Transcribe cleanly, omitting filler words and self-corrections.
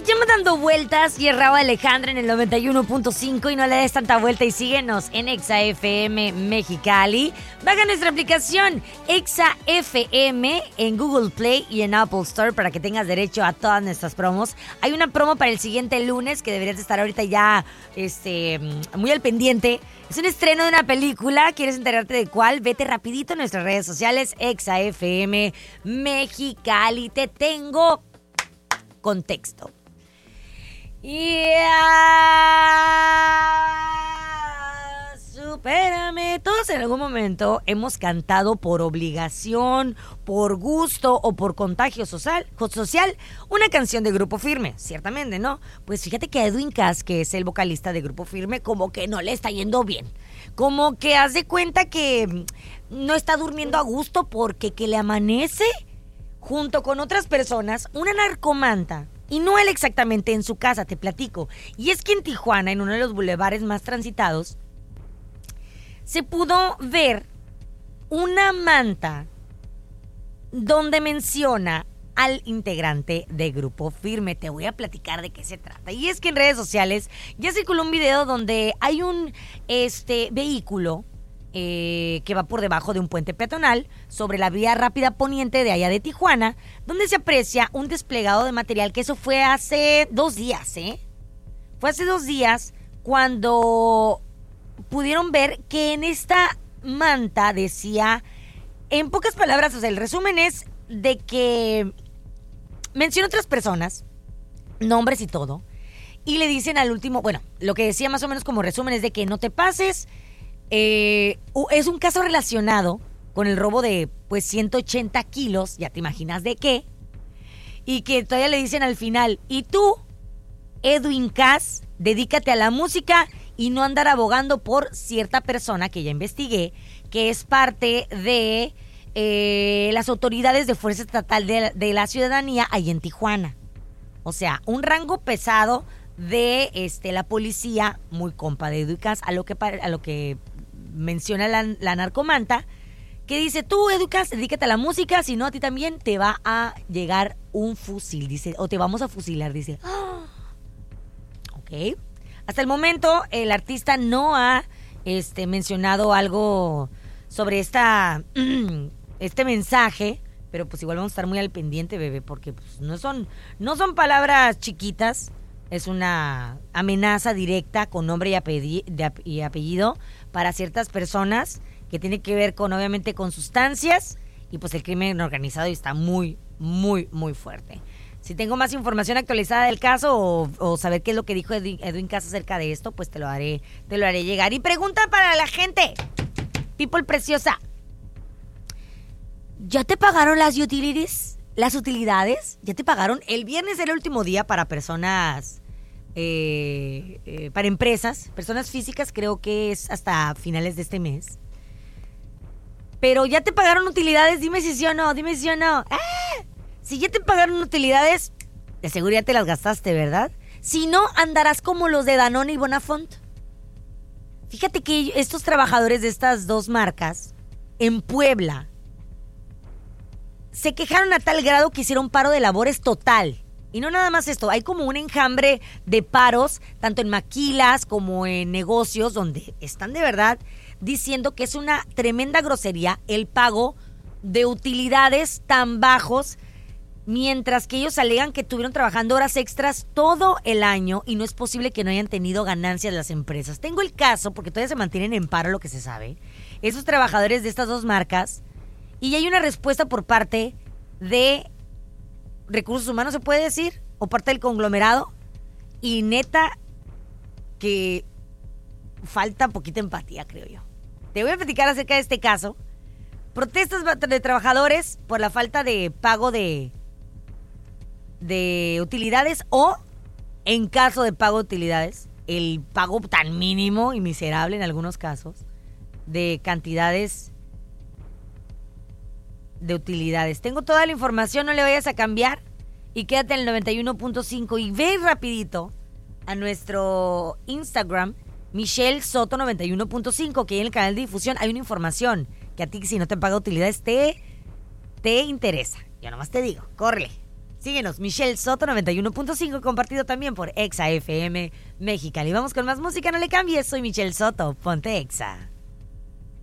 llama Dando Vueltas y es Rauw Alejandro en el 91.5 y no le des tanta vuelta y síguenos en Exa FM Mexicali. Baja nuestra aplicación Exa FM en Google Play y en Apple Store para que tengas derecho a todas nuestras promos. Hay una promo para el siguiente lunes que deberías de estar ahorita ya muy al pendiente. Es un estreno de una película. ¿Quieres enterarte de cuál? Vete rapidito en nuestras redes sociales Exa FM Mexicali. Te tengo contexto. Supérame. Todos en algún momento hemos cantado por obligación, por gusto o por contagio social una canción de Grupo Firme, ciertamente, ¿no? Pues fíjate que Edwin Cass, que es el vocalista de Grupo Firme, como que no le está yendo bien. Como que haz de cuenta que no está durmiendo a gusto porque que le amanece junto con otras personas una narcomanta. Y no él exactamente en su casa, te platico. Y es que en Tijuana, en uno de los bulevares más transitados, se pudo ver una manta donde menciona al integrante de Grupo Firme. Te voy a platicar de qué se trata. Y es que en redes sociales ya circuló un video donde hay un vehículo que va por debajo de un puente peatonal sobre la vía rápida poniente de allá de Tijuana, donde se aprecia un desplegado de material, que eso fue hace 2 días, Fue hace 2 días cuando pudieron ver que en esta manta decía, en pocas palabras, o sea, el resumen es de que menciona otras personas, nombres y todo, y le dicen al último, bueno, lo que decía más o menos como resumen es de que no te pases. Es un caso relacionado con el robo de 180 kilos, ya te imaginas de qué, y que todavía le dicen al final, y tú, Edwin Cass, dedícate a la música y no andar abogando por cierta persona que ya investigué, que es parte de las autoridades de Fuerza Estatal de la Ciudadanía ahí en Tijuana. O sea, un rango pesado de la policía, muy compa de Edwin Cass, a lo que menciona la narcomanta, que dice, tú, Edwin Cass, dedícate a la música, si no a ti también te va a llegar un fusil, dice, o te vamos a fusilar, dice. Ok. Hasta el momento el artista no ha mencionado algo sobre este mensaje, pero pues igual vamos a estar muy al pendiente, bebé, porque pues no son palabras chiquitas. Es una amenaza directa con nombre y apellido para ciertas personas que tiene que ver con, obviamente, con sustancias, y pues el crimen organizado está muy, muy, muy fuerte. Si tengo más información actualizada del caso o saber qué es lo que dijo Edwin Cass acerca de esto, pues te lo haré llegar. Y pregunta para la gente, people preciosa, ¿ya te pagaron las utilities? ¿Las utilidades? ¿Ya te pagaron? El viernes era el último día para personas, para empresas, personas físicas, creo que es hasta finales de este mes. Pero ¿ya te pagaron utilidades? Dime si sí o no, dime si sí o no. Si ya te pagaron utilidades, de seguro ya te las gastaste, ¿verdad? Si no, andarás como los de Danone y Bonafont. Fíjate que estos trabajadores de estas dos marcas, en Puebla, se quejaron a tal grado que hicieron paro de labores total. Y no nada más esto, hay como un enjambre de paros, tanto en maquilas como en negocios, donde están de verdad diciendo que es una tremenda grosería el pago de utilidades tan bajos, mientras que ellos alegan que estuvieron trabajando horas extras todo el año y no es posible que no hayan tenido ganancias las empresas. Tengo el caso, porque todavía se mantienen en paro, lo que se sabe, esos trabajadores de estas dos marcas. Y hay una respuesta por parte de Recursos Humanos, se puede decir, o parte del conglomerado. Y neta que falta poquita empatía, creo yo. Te voy a platicar acerca de este caso. Protestas de trabajadores por la falta de pago de utilidades, o en caso de pago de utilidades, el pago tan mínimo y miserable en algunos casos de cantidades de utilidades. Tengo toda la información, no le vayas a cambiar y quédate en el 91.5 y ve rapidito a nuestro Instagram, Michelle Soto 91.5, que en el canal de difusión hay una información que a ti, si no te paga utilidades, te interesa. Yo nomás te digo, córrele. Síguenos, Michelle Soto 91.5, compartido también por Exa FM Mexicali. Vamos con más música, no le cambies. Soy Michelle Soto, ponte Exa.